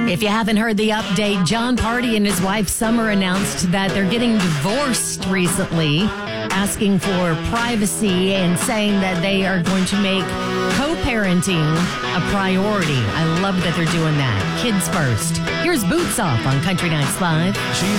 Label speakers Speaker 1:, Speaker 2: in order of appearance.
Speaker 1: If you haven't heard the update, John Party and his wife Summer announced that they're getting divorced recently, asking for privacy and saying that they are going to make co-parenting a priority. I love that they're doing that. Kids first. Here's Boots Off on Country Nights Live.